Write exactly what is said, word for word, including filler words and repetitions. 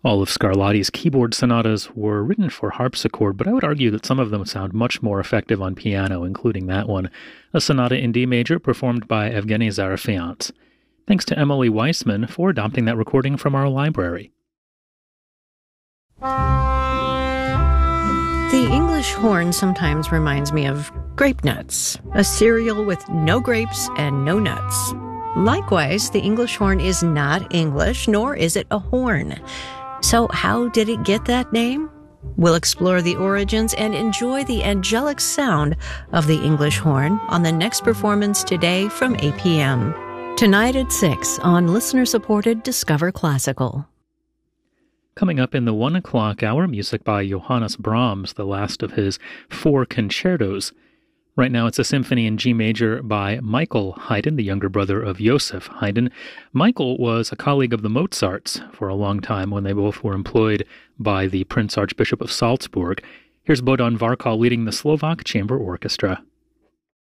All of Scarlatti's keyboard sonatas were written for harpsichord, but I would argue that some of them sound much more effective on piano, including that one, a sonata in D major performed by Evgeny Zarafiant. Thanks to Emily Weissman for adopting that recording from our library. The English horn sometimes reminds me of grape nuts, a cereal with no grapes and no nuts. Likewise, the English horn is not English, nor is it a horn. So how did it get that name? We'll explore the origins and enjoy the angelic sound of the English horn on the next performance today from eight p.m. Tonight at six on listener-supported Discover Classical. Coming up in the one o'clock hour, music by Johannes Brahms, the last of his four concertos. Right now it's a symphony in G major by Michael Haydn, the younger brother of Joseph Haydn. Michael was a colleague of the Mozarts for a long time when they both were employed by the Prince Archbishop of Salzburg. Here's Bohdan Varkal leading the Slovak Chamber Orchestra.